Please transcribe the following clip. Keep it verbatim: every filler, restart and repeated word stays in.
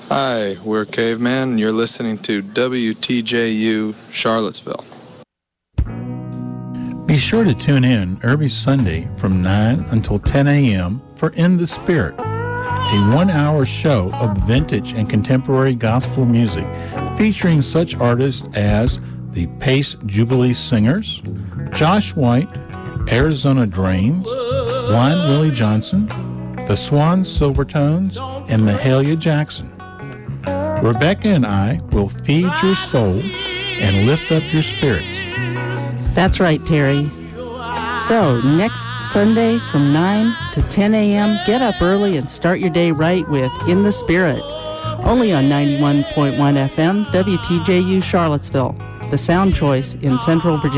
Hi, we're Caveman, and you're listening to W T J U Charlottesville. Be sure to tune in every Sunday from nine until ten a.m. for In the Spirit, a one-hour show of vintage and contemporary gospel music featuring such artists as the Pace Jubilee Singers, Josh White, Arizona Drains, Blind Willie Johnson, the Swan Silvertones, and Mahalia Jackson. Rebecca and I will feed your soul and lift up your spirits. That's right, Terry. So, next Sunday from nine to ten a.m., get up early and start your day right with In the Spirit. Only on ninety-one point one F M, W T J U Charlottesville, the sound choice in Central Virginia.